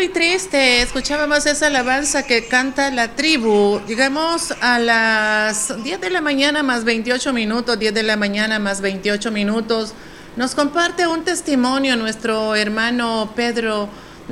y triste. Escuchábamos esa alabanza que canta la tribu. Llegamos a las 10 de la mañana más 28 minutos, 10 de la mañana más 28 minutos. Nos comparte un testimonio nuestro hermano Pedro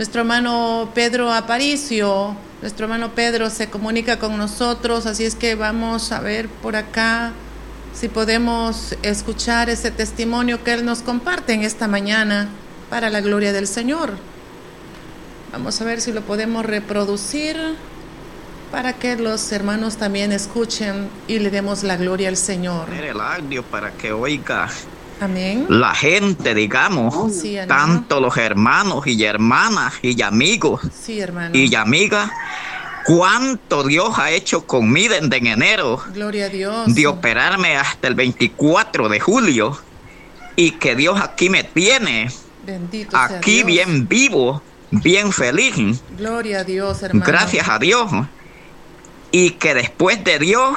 Aparicio. Nuestro hermano Pedro se comunica con nosotros, así es que vamos a ver por acá si podemos escuchar ese testimonio que él nos comparte en esta mañana para la gloria del Señor. Vamos a ver si lo podemos reproducir para que los hermanos también escuchen y le demos la gloria al Señor. El audio para que oiga. Amén. La gente, digamos, sí, tanto los hermanos y hermanas y amigos sí, y amigas, cuánto Dios ha hecho conmigo desde en enero. Gloria a Dios. De operarme hasta el 24 de julio y que Dios aquí me tiene. Bendito aquí sea Dios. Bien vivo, bien feliz. Gloria a Dios, hermano. Gracias a Dios. Y que después de Dios,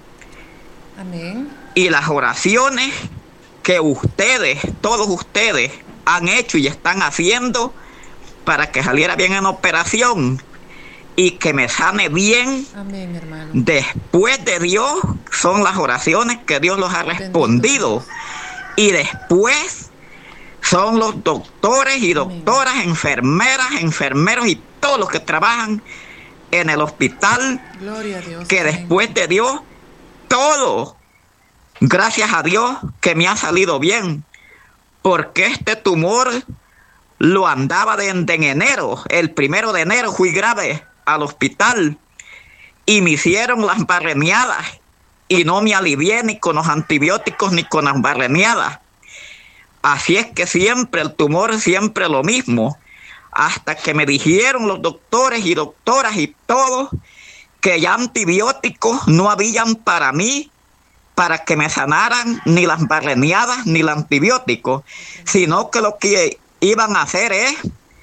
amén, y las oraciones que ustedes, todos ustedes, han hecho y están haciendo para que saliera bien en operación y que me sane bien. Amén, hermano. Después de Dios son las oraciones que Dios los ha respondido. Y después son los doctores y doctoras, amén, enfermeras, enfermeros y todos los que trabajan en el hospital. Gloria a Dios. Que amén, después de Dios, todo, gracias a Dios, que me ha salido bien. Porque este tumor lo andaba desde en enero. El 1 de enero fui grave al hospital y me hicieron las barreneadas y no me alivié ni con los antibióticos ni con las barreneadas. Así es que siempre el tumor, siempre lo mismo, hasta que me dijeron los doctores y doctoras y todos que ya antibióticos no habían para mí, para que me sanaran ni las barreneadas ni el antibiótico, sino que lo que iban a hacer es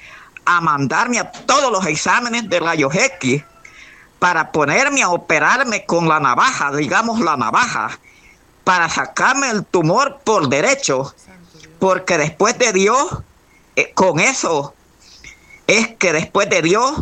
a mandarme a todos los exámenes de rayos X para ponerme a operarme con la navaja, digamos la navaja, para sacarme el tumor por derecho, porque después de Dios, con eso es que después de Dios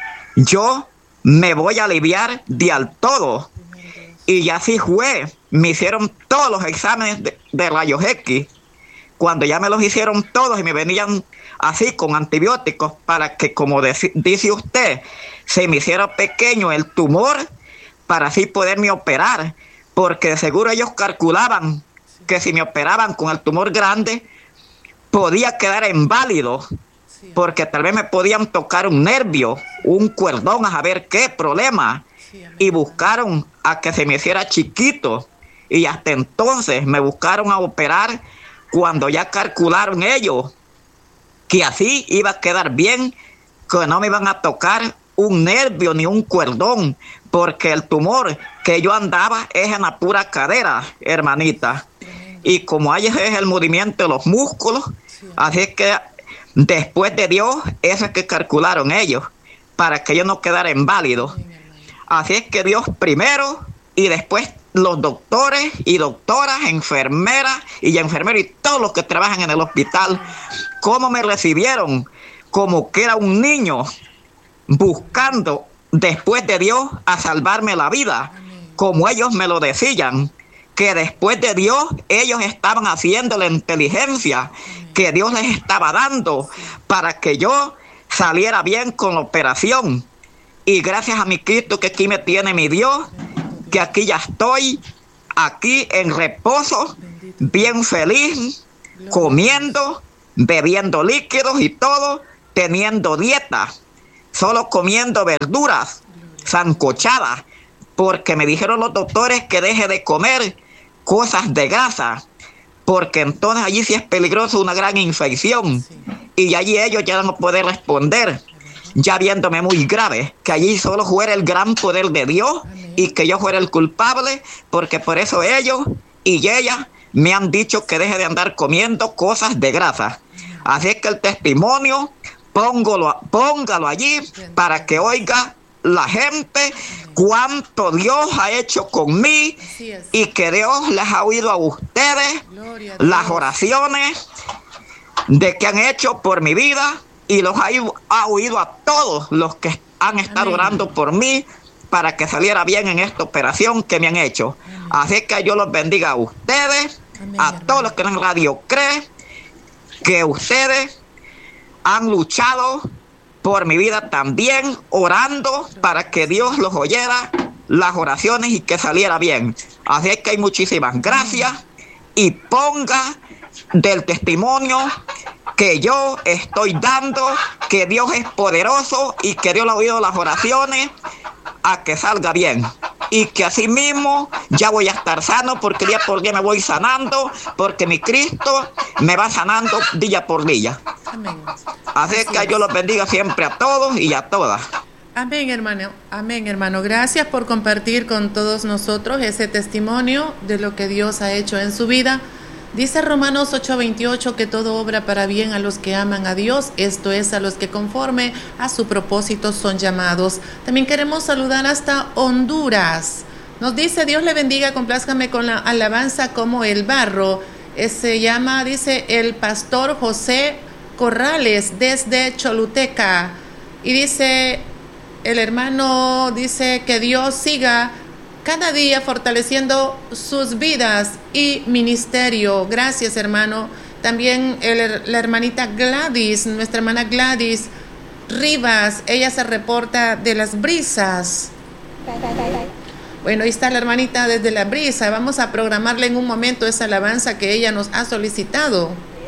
yo me voy a aliviar de al todo. Y así fue, me hicieron todos los exámenes de rayos X, cuando ya me los hicieron todos y me venían así con antibióticos para que, como dice usted, se me hiciera pequeño el tumor para así poderme operar, porque de seguro ellos calculaban que si me operaban con el tumor grande podía quedar inválido, porque tal vez me podían tocar un nervio, un cordón, a saber qué problema, y buscaron a que se me hiciera chiquito, y hasta entonces me buscaron a operar cuando ya calcularon ellos que así iba a quedar bien, que no me iban a tocar un nervio ni un cordón, porque el tumor que yo andaba es en la pura cadera, hermanita, y como ahí es el movimiento de los músculos, así es que después de Dios, eso es que calcularon ellos, para que yo no quedara inválido. Así es que Dios primero y después los doctores y doctoras, enfermeras y enfermeros y todos los que trabajan en el hospital, cómo me recibieron, como que era un niño buscando después de Dios a salvarme la vida, como ellos me lo decían, que después de Dios ellos estaban haciendo la inteligencia que Dios les estaba dando para que yo saliera bien con la operación. Y gracias a mi Cristo que aquí me tiene mi Dios, que aquí ya estoy, aquí en reposo, bien feliz, comiendo, bebiendo líquidos y todo, teniendo dieta, solo comiendo verduras sancochadas, porque me dijeron los doctores que deje de comer cosas de grasa, porque entonces allí sí es peligroso una gran infección, y allí ellos ya no pueden responder, ya viéndome muy grave, que allí solo fuera el gran poder de Dios y que yo fuera el culpable, porque por eso ellos y ella me han dicho que deje de andar comiendo cosas de grasa. Así es que el testimonio, póngalo allí para que oiga la gente cuánto Dios ha hecho conmigo y que Dios les ha oído a ustedes las oraciones de que han hecho por mi vida y los ha oído a todos los que han estado orando por mí para que saliera bien en esta operación que me han hecho. Así que yo los bendiga a ustedes, a todos los que en Radio creen, que ustedes han luchado por mi vida también, orando para que Dios los oyera las oraciones y que saliera bien. Así que hay muchísimas gracias y ponga del testimonio que yo estoy dando, que Dios es poderoso y que Dios le ha oído las oraciones a que salga bien. Y que así mismo ya voy a estar sano, porque día por día me voy sanando, porque mi Cristo me va sanando día por día. Amén. Así que Dios los bendiga siempre a todos y a todas. Amén, hermano. Amén, hermano. Gracias por compartir con todos nosotros ese testimonio de lo que Dios ha hecho en su vida. Dice Romanos 8:28 que todo obra para bien a los que aman a Dios, esto es, a los que conforme a su propósito son llamados. También queremos saludar hasta Honduras. Nos dice: Dios le bendiga, complázcame con la alabanza como el barro. Se llama, dice, el pastor José Corrales desde Choluteca. Y dice el hermano, dice que Dios siga cada día fortaleciendo sus vidas y ministerio. Gracias, hermano. También la hermanita Gladys, nuestra hermana Gladys Rivas, ella se reporta de Las Brisas. Bueno, ahí está la hermanita desde La Brisa. Vamos a programarle en un momento esa alabanza que ella nos ha solicitado.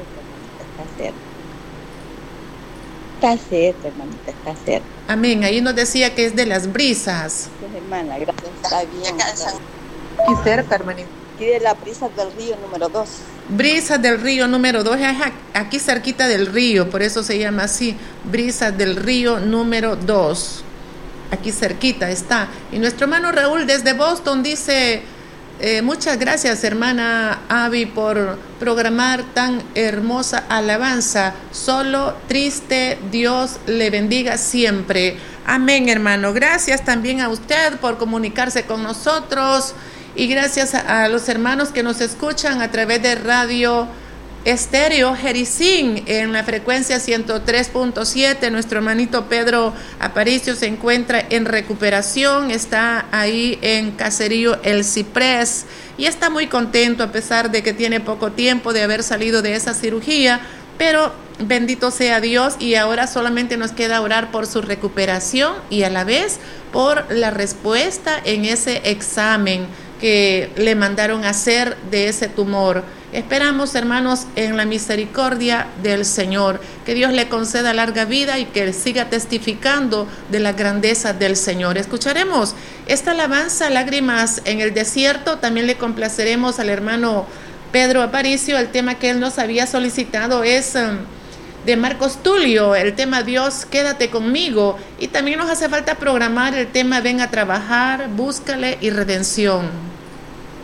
Está cerca, hermanita, está cerca. Amén. Ahí nos decía que es de Las Brisas. Sí, hermana, gracias. Está bien. Aquí cerca, hermanita. Aquí de la Brisas del Río número 2. Brisas del Río número 2, aquí cerquita del río, por eso se llama así, Brisas del Río número 2. Aquí cerquita está. Y nuestro hermano Raúl desde Boston dice: muchas gracias, hermana Abby, por programar tan hermosa alabanza. Solo triste, Dios le bendiga siempre. Amén, hermano. Gracias también a usted por comunicarse con nosotros y gracias a los hermanos que nos escuchan a través de Radio Estéreo Jericín en la frecuencia 103.7. Nuestro hermanito Pedro Aparicio se encuentra en recuperación, está ahí en Caserío El Ciprés y está muy contento a pesar de que tiene poco tiempo de haber salido de esa cirugía, pero bendito sea Dios, y ahora solamente nos queda orar por su recuperación y a la vez por la respuesta en ese examen que le mandaron a hacer de ese tumor. Esperamos, hermanos, en la misericordia del Señor, que Dios le conceda larga vida y que siga testificando de la grandeza del Señor. Escucharemos esta alabanza, Lágrimas en el Desierto. También le complaceremos al hermano Pedro Aparicio. El tema que él nos había solicitado es de Marcos Tulio, el tema Dios, quédate conmigo. Y también nos hace falta programar el tema Ven a trabajar, búscale y redención.